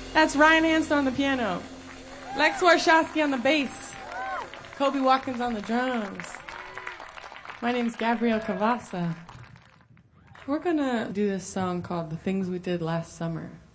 That's Ryan Hansen on the piano. Lex Warshawski on the bass. Kobe Watkins on the drums. My name's Gabrielle Cavassa. We're gonna do this song called The Things We Did Last Summer.